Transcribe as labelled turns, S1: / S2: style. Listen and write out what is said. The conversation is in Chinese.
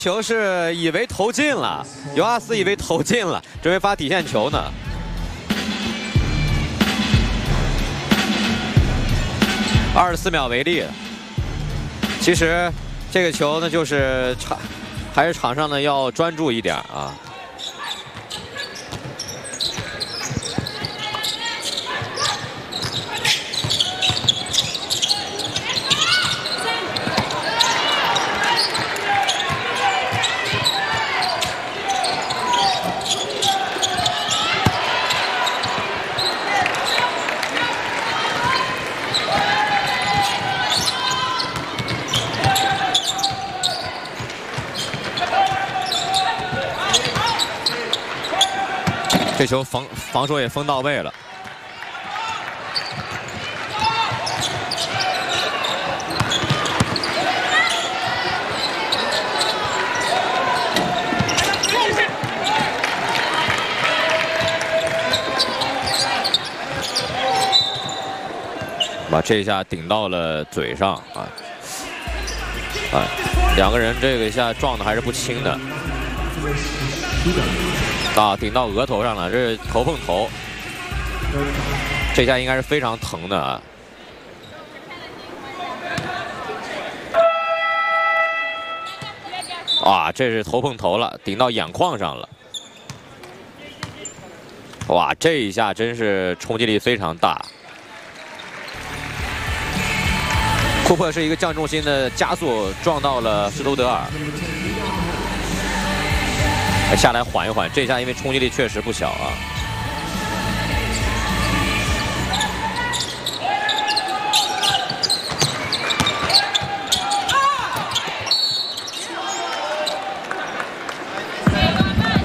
S1: 球是以为投进了，尤阿斯以为投进了，准备发底线球呢。24秒为例，其实这个球呢，就是还是场上呢要专注一点啊。 这球防守也封到位了。把这一下顶到了嘴上啊！两个人这个一下撞的还是不轻的。 啊，顶到额头上了，这是头碰头，这下应该是非常疼的啊！哇，这是头碰头了，顶到眼眶上了。哇，这一下真是冲击力非常大。库珀是一个降重心的加速撞到了施图德尔。 下来缓一缓，这下因为冲击力确实不小啊。